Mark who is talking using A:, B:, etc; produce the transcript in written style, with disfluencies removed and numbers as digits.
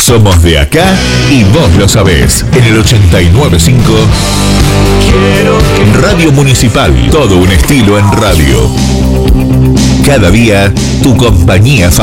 A: Somos de acá y vos lo sabés. En el 89.5 Radio Municipal. Todo un estilo en radio. Cada día tu compañía favorita.